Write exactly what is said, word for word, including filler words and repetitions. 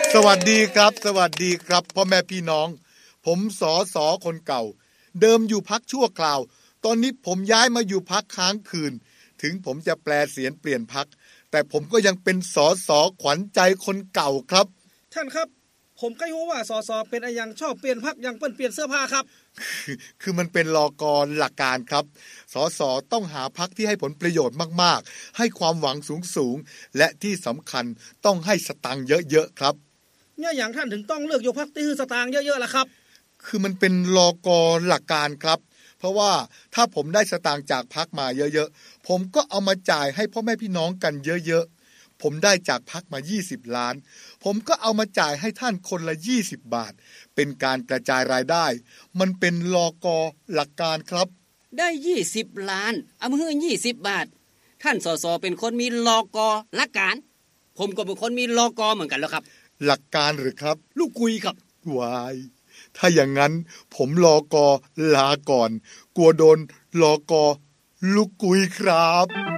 สวัสดีครับสวัสดีครับพ่อแม่พี่น้องผมสอสอคนเก่าเดิมอยู่พรรคชั่วคราวตอนนี้ผมย้ายมาอยู่พรรคค้างคืนถึงผมจะแปลเสียนเปลี่ยนพรรคแต่ผมก็ยังเป็นสอสอขวัญใจคนเก่าครับท่านครับผมก็รู้ว่าสสเป็นอะไรยังชอบเปลี่ยนพรรคยังเปิ้นเปลี่ยนเสื้อผ้าครับคือคือมันเป็นลกหลักการครับสสต้องหาพรรคที่ให้ผลประโยชน์มากๆให้ความหวังสูงๆและที่สำคัญต้องให้สตังค์เยอะๆครับเนี่ยอย่างท่านถึงต้องเลือกอยู่พรรคที่ฮือสตางค์เยอะๆล่ะครับคือมันเป็นลกหลักการครับเพราะว่าถ้าผมได้สตางค์จากพรรคมาเยอะๆผมก็เอามาจ่ายให้พ่อแม่พี่น้องกันเยอะๆผมได้จากพรรคมายี่สิบล้านผมก็เอามาจ่ายให้ท่านคนละยี่สิบบาทเป็นการกระจายรายได้มันเป็นลกหลักการครับได้ยี่สิบล้านเอามาให้ยี่สิบบาทท่านสสเป็นคนมีลกหลักการผมก็เป็นคนมีลกเหมือนกันแล้วครับหลักการหรือครับลูกกุยครับวายถ้าอย่างนั้นผมลกลาก่อนกลัวโดนลกลูกกุยครับ